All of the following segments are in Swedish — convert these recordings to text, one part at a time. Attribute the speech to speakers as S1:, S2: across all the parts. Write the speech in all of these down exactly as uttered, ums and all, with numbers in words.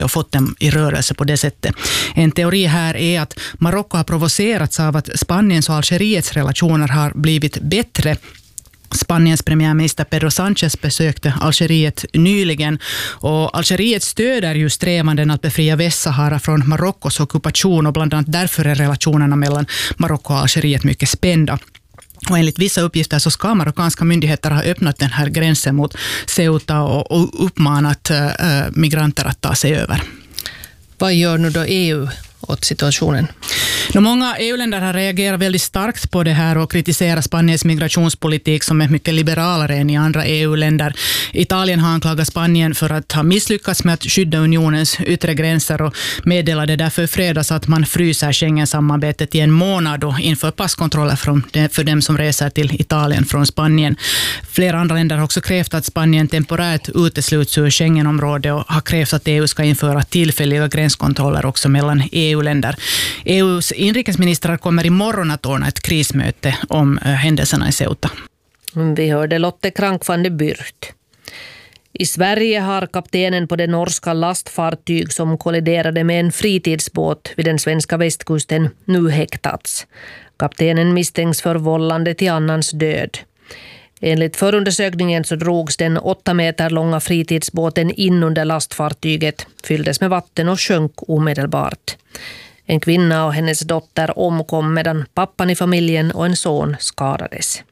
S1: och fått dem i rörelse på det sättet. En teori här är att Marocko har provocerats av att Spaniens och Algeriets relationer har blivit bättre. Spaniens premiärminister Pedro Sánchez besökte Algeriet nyligen och Algeriet stöder ju strävanden att befria Västsahara från Marockos ockupation och bland annat därför är relationerna mellan Marocko och Algeriet mycket spända. Och enligt vissa uppgifter så ska marockanska myndigheter ha öppnat den här gränsen mot Ceuta och, och uppmanat äh, migranter att ta sig över.
S2: Vad gör nu då E U åt situationen?
S1: No, många E U-länder har reagerat väldigt starkt på det här och kritiserar Spaniens migrationspolitik som är mycket liberalare än i andra E U-länder. Italien har anklagat Spanien för att ha misslyckats med att skydda unionens yttre gränser och meddelade därför fredags att man fryser Schengen-samarbetet i en månad och inför passkontroller för dem som reser till Italien från Spanien. Flera andra länder har också krävt att Spanien temporärt utesluts ur Schengenområdet och har krävt att E U ska införa tillfälliga gränskontroller också mellan E U-länder. E U:s inrikesministrar kommer imorgon att ordna ett krismöte om händelserna i Ceuta.
S2: Vi hörde Lotte Krank van de Byrt. I Sverige har kaptenen på det norska lastfartyg som kolliderade med en fritidsbåt vid den svenska västkusten nu häktats. Kaptenen misstänks för vållande till annans död. Enligt förundersökningen så drogs den åtta meter långa fritidsbåten in under lastfartyget, fylldes med vatten och sjönk omedelbart. En kvinna och hennes dotter omkom medan pappan i familjen och en son skadades.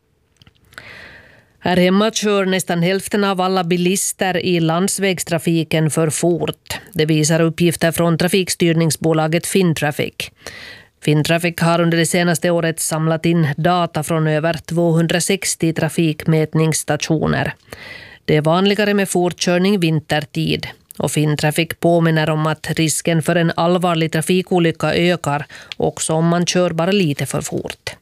S2: Här hemma kör nästan hälften av alla bilister i landsvägstrafiken för fort. Det visar uppgifter från trafikstyrningsbolaget Fintraffic. Fintraffic har under det senaste året samlat in data från över tvåhundrasextio trafikmätningsstationer. Det är vanligare med fortkörning vintertid. Och Fintraffic påminner om att risken för en allvarlig trafikolycka ökar också om man kör bara lite för fort.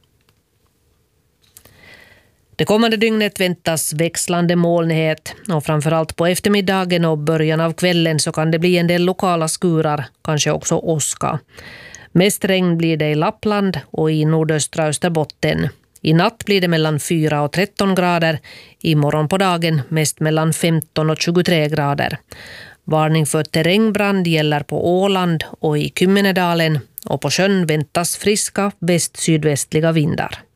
S2: Det kommande dygnet väntas växlande molnighet och framförallt på eftermiddagen och början av kvällen så kan det bli en del lokala skurar, kanske också åska. Mest regn blir det i Lappland och i nordöstra Österbotten. I natt blir det mellan fyra och tretton grader, i morgon på dagen mest mellan femton och tjugotre grader. Varning för terrängbrand gäller på Åland och i Kymmenedalen och på sjön väntas friska väst-sydvästliga vindar.